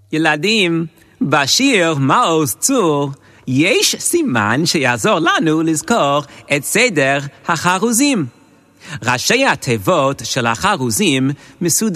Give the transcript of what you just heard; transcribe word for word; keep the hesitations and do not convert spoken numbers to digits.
ילדים, בשיר מעוז צור יש סימן שיעזור לנו לזכור את סדר החרוזים. ראשי התיבות של החרוזים מסודרים